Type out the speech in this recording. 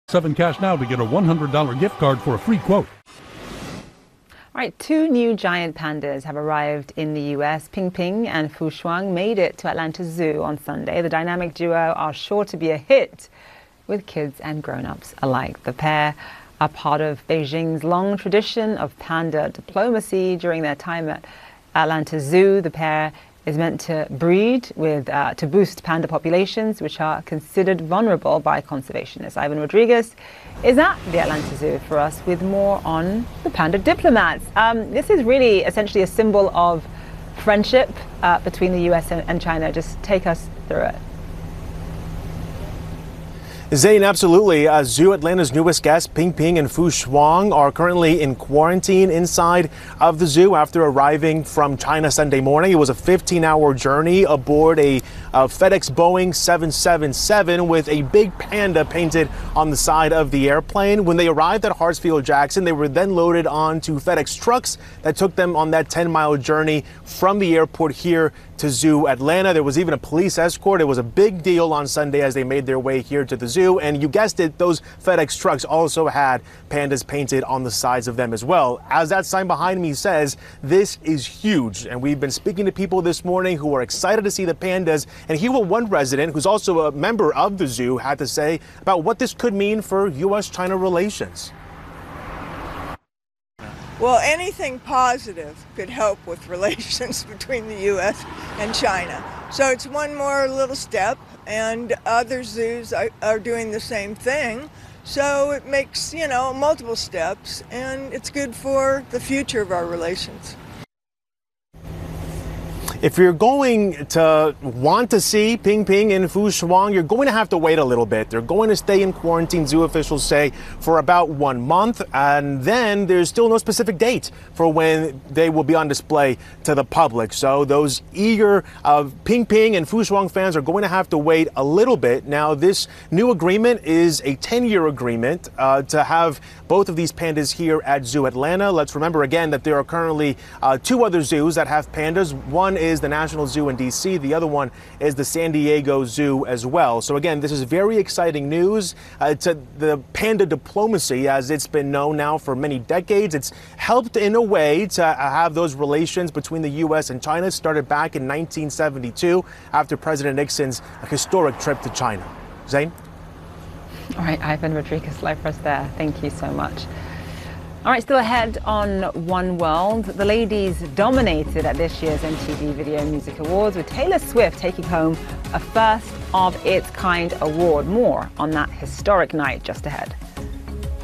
7 Cash now to get a $100 gift card for a free quote. All right, 2 new giant pandas have arrived in the U.S. Ping Ping and Fu Shuang made it to Atlanta Zoo on Sunday. The dynamic duo are sure to be a hit with kids and grown-ups alike. The pair are part of Beijing's long tradition of panda diplomacy. During their time at Atlanta Zoo, the pair is meant to breed to boost panda populations, which are considered vulnerable by conservationists. Ivan Rodriguez is at the Atlanta Zoo for us with more on the panda diplomats. This is really essentially a symbol of friendship between the U.S. and China. Just take us through it. Zain, absolutely. Zoo Atlanta's newest guests, Ping Ping and Fu Shuang, are currently in quarantine inside of the zoo after arriving from China Sunday morning. It was a 15-hour journey aboard a FedEx Boeing 777 with a big panda painted on the side of the airplane. When they arrived at Hartsfield-Jackson, they were then loaded onto FedEx trucks that took them on that 10-mile journey from the airport here to Zoo Atlanta. There was even a police escort. It was a big deal on Sunday as they made their way here to the zoo. And you guessed it, those FedEx trucks also had pandas painted on the sides of them as well. As that sign behind me says, this is huge. And we've been speaking to people this morning who are excited to see the pandas. And here what one resident, who's also a member of the zoo, had to say about what this could mean for U.S.-China relations. Well, anything positive could help with relations between the U.S. and China. So it's one more little step, and other zoos are doing the same thing. So it makes, multiple steps, and it's good for the future of our relations. If you're going to want to see Ping Ping and Fu Shuang, you're going to have to wait a little bit. They're going to stay in quarantine, zoo officials say, for about 1 month. And then there's still no specific date for when they will be on display to the public. So those eager Ping Ping and Fu Shuang fans are going to have to wait a little bit. Now, this new agreement is a 10-year agreement to have both of these pandas here at Zoo Atlanta. Let's remember again that there are currently 2 other zoos that have pandas. One is the National Zoo in D.C. The other one is the San Diego Zoo as well. So again, this is very exciting news to the panda diplomacy, as it's been known now for many decades. It's helped in a way to have those relations between the U.S. and China started back in 1972 after President Nixon's historic trip to China. Zain? All right, Ivan Rodriguez live for us there. Thank you so much. All right, still ahead on One World. The ladies dominated at this year's MTV Video Music Awards, with Taylor Swift taking home a first-of-its-kind award. More on that historic night just ahead.